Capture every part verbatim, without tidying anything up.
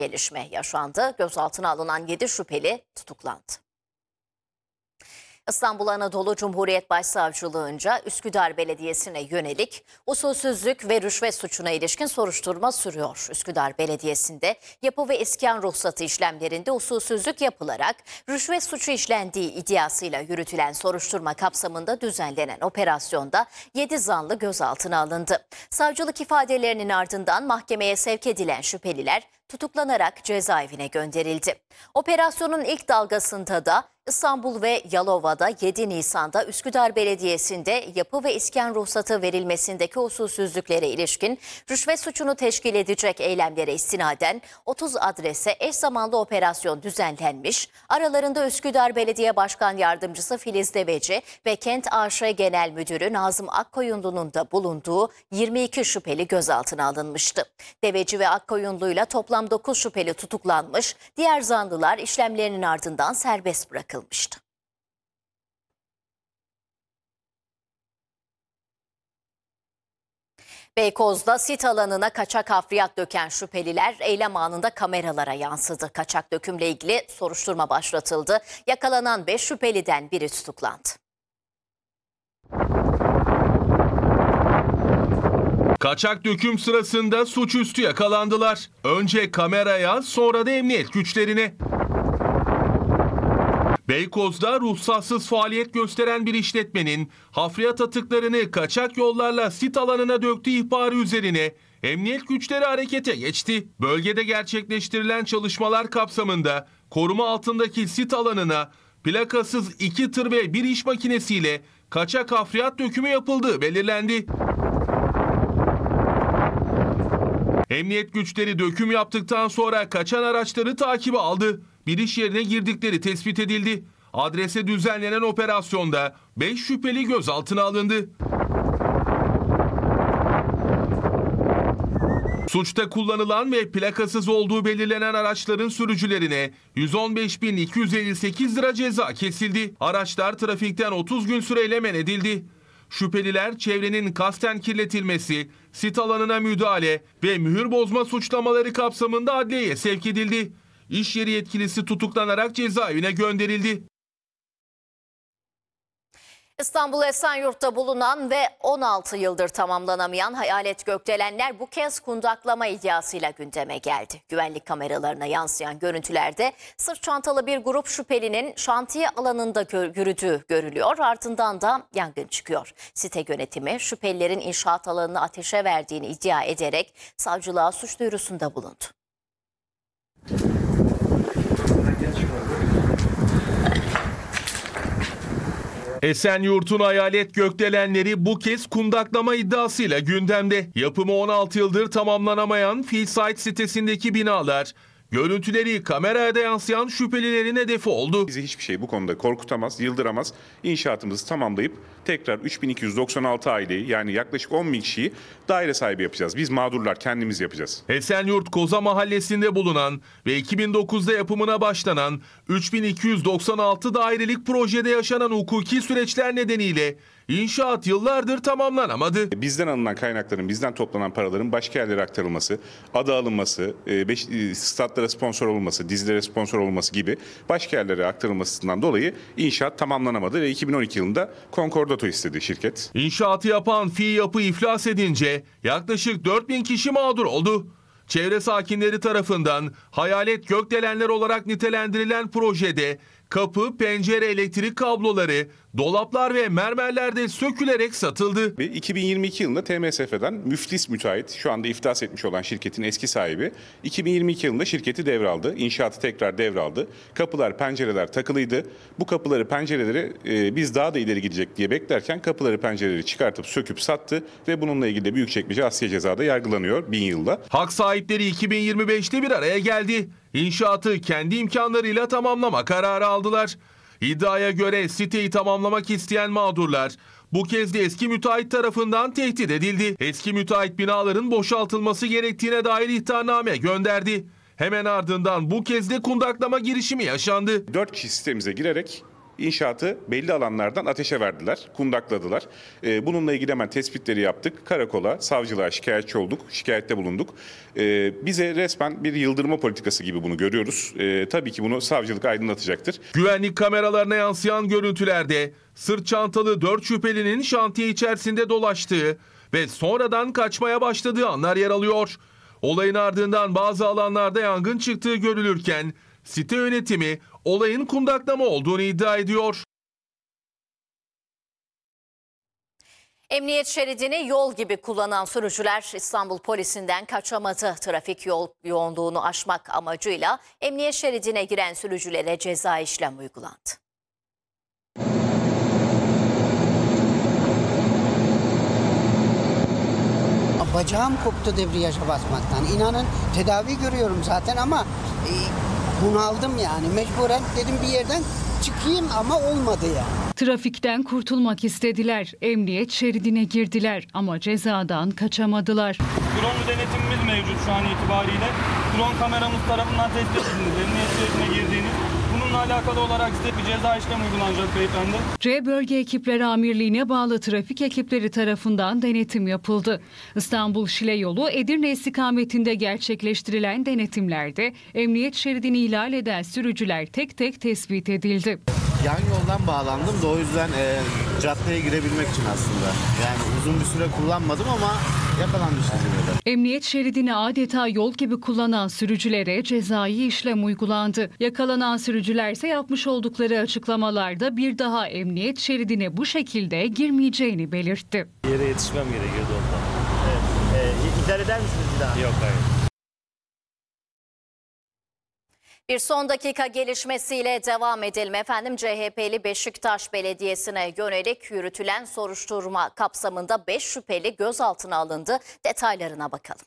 Gelişme yaşandı. Gözaltına alınan yedi şüpheli tutuklandı. İstanbul Anadolu Cumhuriyet Başsavcılığınca Üsküdar Belediyesi'ne yönelik usulsüzlük ve rüşvet suçuna ilişkin soruşturma sürüyor. Üsküdar Belediyesi'nde yapı ve iskan ruhsatı işlemlerinde usulsüzlük yapılarak rüşvet suçu işlendiği iddiasıyla yürütülen soruşturma kapsamında düzenlenen operasyonda yedi zanlı gözaltına alındı. Savcılık ifadelerinin ardından mahkemeye sevk edilen şüpheliler tutuklanarak cezaevine gönderildi. Operasyonun ilk dalgasında da İstanbul ve Yalova'da yedi Nisan'da Üsküdar Belediyesi'nde yapı ve iskan ruhsatı verilmesindeki usulsüzlüklere ilişkin rüşvet suçunu teşkil edecek eylemlere istinaden otuz adrese eş zamanlı operasyon düzenlenmiş. Aralarında Üsküdar Belediye Başkan Yardımcısı Filiz Deveci ve Kent A Ş Genel Müdürü Nazım Akkoyunlu'nun da bulunduğu yirmi iki şüpheli gözaltına alınmıştı. Deveci ve Akkoyunlu'yla toplam dokuz şüpheli tutuklanmış, diğer zanlılar işlemlerinin ardından serbest bırakılmıştı. Beykoz'da sit alanına kaçak hafriyat döken şüpheliler eylem anında kameralara yansıdı. Kaçak dökümle ilgili soruşturma başlatıldı. Yakalanan beş şüpheliden biri tutuklandı. Kaçak döküm sırasında suçüstü yakalandılar. Önce kameraya, sonra da emniyet güçlerine. Beykoz'da ruhsatsız faaliyet gösteren bir işletmenin hafriyat atıklarını kaçak yollarla sit alanına döktüğü ihbarı üzerine emniyet güçleri harekete geçti. Bölgede gerçekleştirilen çalışmalar kapsamında koruma altındaki sit alanına plakasız iki tır ve bir iş makinesiyle kaçak hafriyat dökümü yapıldığı belirlendi. Emniyet güçleri döküm yaptıktan sonra kaçan araçları takibe aldı. Bir iş yerine girdikleri tespit edildi. Adrese düzenlenen operasyonda beş şüpheli gözaltına alındı. Suçta kullanılan ve plakasız olduğu belirlenen araçların sürücülerine yüz on beş bin iki yüz elli sekiz lira ceza kesildi. Araçlar trafikten otuz gün süreyle men edildi. Şüpheliler çevrenin kasten kirletilmesi, sit alanına müdahale ve mühür bozma suçlamaları kapsamında adliyeye sevk edildi. İş yeri yetkilisi tutuklanarak cezaevine gönderildi. İstanbul Esenyurt'ta bulunan ve on altı yıldır tamamlanamayan hayalet gökdelenler bu kez kundaklama iddiasıyla gündeme geldi. Güvenlik kameralarına yansıyan görüntülerde sırt çantalı bir grup şüphelinin şantiye alanında yürüdüğü görülüyor. Ardından da yangın çıkıyor. Site yönetimi şüphelilerin inşaat alanını ateşe verdiğini iddia ederek savcılığa suç duyurusunda bulundu. Esenyurt'un hayalet gökdelenleri bu kez kundaklama iddiasıyla gündemde. Yapımı on altı yıldır tamamlanamayan Fillsite sitesindeki binalar, görüntüleri kameraya yansıyan şüphelilerin hedefi oldu. Bizi hiçbir şey bu konuda korkutamaz, yıldıramaz. İnşaatımızı tamamlayıp tekrar üç bin iki yüz doksan altı aileyi, yani yaklaşık on bin kişiyi daire sahibi yapacağız. Biz mağdurlar kendimiz yapacağız. Esenyurt Koza Mahallesi'nde bulunan ve iki bin dokuzda yapımına başlanan üç bin iki yüz doksan altı dairelik projede yaşanan hukuki süreçler nedeniyle İnşaat yıllardır tamamlanamadı. Bizden alınan kaynakların, bizden toplanan paraların başka yerlere aktarılması, ada alınması, beş, statlara sponsor olması, dizilere sponsor olması gibi başka yerlere aktarılmasından dolayı inşaat tamamlanamadı ve iki bin on iki yılında konkordato istedi şirket. İnşaatı yapan Fi Yapı iflas edince yaklaşık dört bin kişi mağdur oldu. Çevre sakinleri tarafından hayalet gökdelenler olarak nitelendirilen projede kapı, pencere, elektrik kabloları, dolaplar ve mermerler de sökülerek satıldı. Ve iki bin yirmi iki yılında T M S F'den müflis müteahhit, şu anda iflas etmiş olan şirketin eski sahibi, iki bin yirmi iki yılında şirketi devraldı. İnşaatı tekrar devraldı. Kapılar, pencereler takılıydı. Bu kapıları, pencereleri e, biz daha da ileri gidecek diye beklerken kapıları, pencereleri çıkartıp söküp sattı ve bununla ilgili de Büyükçekmece Asliye Ceza'da yargılanıyor bin yılda. Hak sahipleri iki bin yirmi beşte bir araya geldi. İnşaatı kendi imkanlarıyla tamamlama kararı aldılar. İddiaya göre siteyi tamamlamak isteyen mağdurlar bu kez de eski müteahhit tarafından tehdit edildi. Eski müteahhit binaların boşaltılması gerektiğine dair ihtarname gönderdi. Hemen ardından bu kez de kundaklama girişimi yaşandı. Dört kişi sitemize girerek İnşaatı belli alanlardan ateşe verdiler, kundakladılar. Ee, bununla ilgili hemen tespitleri yaptık. Karakola, savcılığa şikayetçi olduk, şikayette bulunduk. Ee, bize resmen bir yıldırma politikası gibi bunu görüyoruz. Ee, tabii ki bunu savcılık aydınlatacaktır. Güvenlik kameralarına yansıyan görüntülerde sırt çantalı dört şüphelinin şantiye içerisinde dolaştığı ve sonradan kaçmaya başladığı anlar yer alıyor. Olayın ardından bazı alanlarda yangın çıktığı görülürken site yönetimi olayın kundaklama olduğunu iddia ediyor. Emniyet şeridini yol gibi kullanan sürücüler İstanbul polisinden kaçamadı. Trafik yol yoğunluğunu aşmak amacıyla emniyet şeridine giren sürücülere ceza işlem uygulandı. Bacağım koptu debriyaja basmaktan. İnanın tedavi görüyorum zaten ama e, bunaldım yani. Mecburen dedim bir yerden çıkayım ama olmadı yani. Trafikten kurtulmak istediler. Emniyet şeridine girdiler ama cezadan kaçamadılar. Drone denetimimiz mevcut şu an itibariyle. Drone kameramız tarafından tespit edildi. Emniyet şeridine girdiğiniz. Bununla alakalı olarak size bir ceza işlemi uygulanacak beyefendi. C Bölge Ekipleri Amirliği'ne bağlı trafik ekipleri tarafından denetim yapıldı. İstanbul-Şile yolu Edirne istikametinde gerçekleştirilen denetimlerde emniyet şeridini ihlal eden sürücüler tek tek tespit edildi. Yan yoldan bağlandım da o yüzden e, caddeye girebilmek için aslında. Yani uzun bir süre kullanmadım ama yakalanmıştım burada. Emniyet şeridini adeta yol gibi kullanan sürücülere cezai işlem uygulandı. Yakalanan sürücüler ise yapmış oldukları açıklamalarda bir daha emniyet şeridine bu şekilde girmeyeceğini belirtti. Yere yetişmem gerekiyordu ondan. Evet. E, iptal eder misiniz bir daha? Yok, hayır. Bir son dakika gelişmesiyle devam edelim efendim. C H P'li Beşiktaş Belediyesi'ne yönelik yürütülen soruşturma kapsamında beş şüpheli gözaltına alındı. Detaylarına bakalım.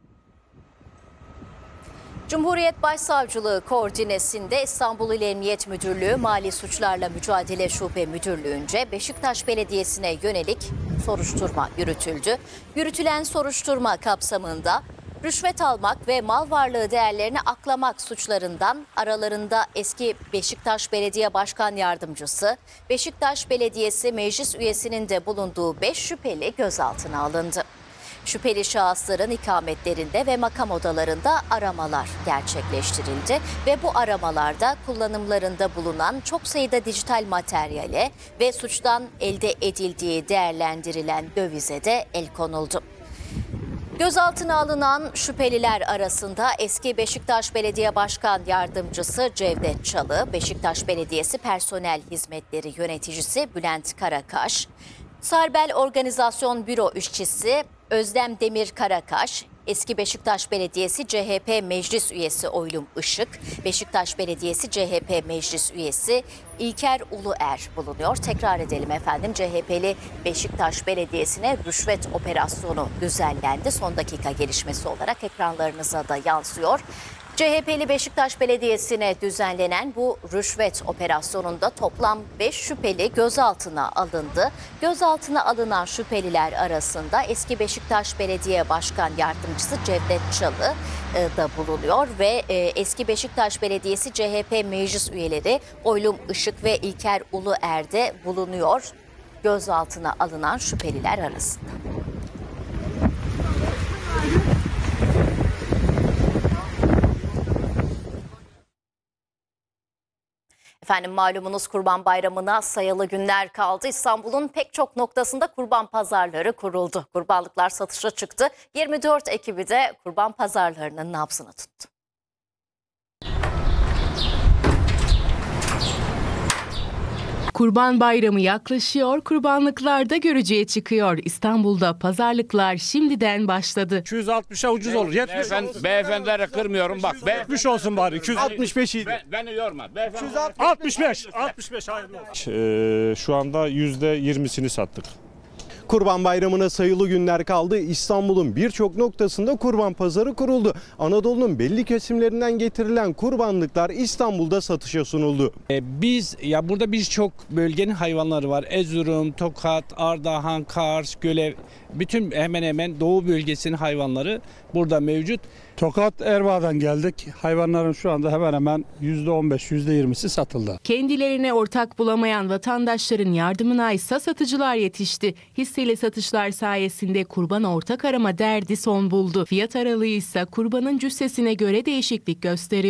Cumhuriyet Başsavcılığı koordinesinde İstanbul İl Emniyet Müdürlüğü Mali Suçlarla Mücadele Şube Müdürlüğü'nce Beşiktaş Belediyesi'ne yönelik soruşturma yürütüldü. Yürütülen soruşturma kapsamında rüşvet almak ve mal varlığı değerlerini aklamak suçlarından aralarında eski Beşiktaş Belediye Başkan Yardımcısı, Beşiktaş Belediyesi Meclis üyesinin de bulunduğu beş şüpheli gözaltına alındı. Şüpheli şahısların ikametlerinde ve makam odalarında aramalar gerçekleştirildi ve bu aramalarda kullanımlarında bulunan çok sayıda dijital materyale ve suçtan elde edildiği değerlendirilen dövize de el konuldu. Gözaltına alınan şüpheliler arasında eski Beşiktaş Belediye Başkan Yardımcısı Cevdet Çalı, Beşiktaş Belediyesi Personel Hizmetleri Yöneticisi Bülent Karakaş, Sarbel Organizasyon Büro İşçisi Özlem Demir Karakaş, eski Beşiktaş Belediyesi C H P Meclis Üyesi Oylum Işık, Beşiktaş Belediyesi C H P Meclis Üyesi İlker Uluer bulunuyor. Tekrar edelim efendim, C H P'li Beşiktaş Belediyesi'ne rüşvet operasyonu düzenlendi. Son dakika gelişmesi olarak ekranlarınıza da yansıyor. C H P'li Beşiktaş Belediyesi'ne düzenlenen bu rüşvet operasyonunda toplam beş şüpheli gözaltına alındı. Gözaltına alınan şüpheliler arasında eski Beşiktaş Belediye Başkan Yardımcısı Cevdet Çalı da bulunuyor ve eski Beşiktaş Belediyesi C H P meclis üyeleri Oylum Işık ve İlker Uluer de bulunuyor gözaltına alınan şüpheliler arasında. Efendim malumunuz Kurban Bayramı'na sayılı günler kaldı. İstanbul'un pek çok noktasında kurban pazarları kuruldu. Kurbanlıklar satışa çıktı. yirmi dört ekibi de kurban pazarlarının nabzını tuttu. Kurban Bayramı yaklaşıyor, kurbanlıklar da görücüye çıkıyor. İstanbul'da pazarlıklar şimdiden başladı. iki yüz altmışa ucuz olur. yetmiş Beyefendi, olsun. beyefendilere kırmıyorum bak. Be, yetmiş olsun bari. iki yüz altmış beş iyi. be, beni yorma. Beyefendi. altmış beş. altmış beş hayırlı olsun. Ee, şu anda yüzde yirmisini sattık. Kurban Bayramı'na sayılı günler kaldı. İstanbul'un birçok noktasında kurban pazarı kuruldu. Anadolu'nun belli kesimlerinden getirilen kurbanlıklar İstanbul'da satışa sunuldu. Ee, biz ya burada birçok bölgenin hayvanları var. Erzurum, Tokat, Ardahan, Kars, Gölev, bütün hemen hemen Doğu bölgesinin hayvanları burada mevcut. Tokat Erbaa'dan geldik. Hayvanların şu anda hemen hemen yüzde on beş yüzde yirmisi satıldı. Kendilerine ortak bulamayan vatandaşların yardımına ise satıcılar yetişti. Hisseli satışlar sayesinde kurbana ortak arama derdi son buldu. Fiyat aralığı ise kurbanın cüssesine göre değişiklik gösteriyor.